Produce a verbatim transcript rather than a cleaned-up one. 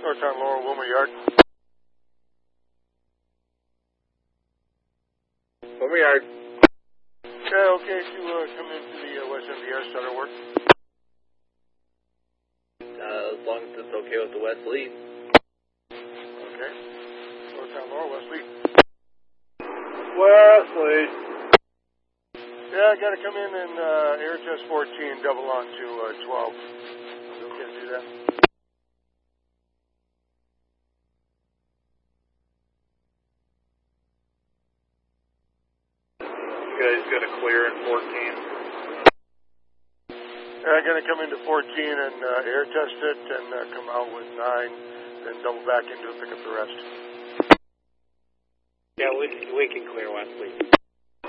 Northtown Laurel, Wilmer Yard. Wilmer Yard. Yeah, okay to uh, come into the uh, West M D R starter work. Uh, as long as it's okay with the West lead. Okay. Northtown Laurel, West lead. West lead. Yeah, I got to come in and uh, air test fourteen, double on to uh, twelve. Okay to do that? You guys got to clear in fourteen. Yeah, I'm going to come into fourteen and uh, air test it and uh, come out with nine, then double back into it, pick up the rest. Yeah, we, we can clear West lead.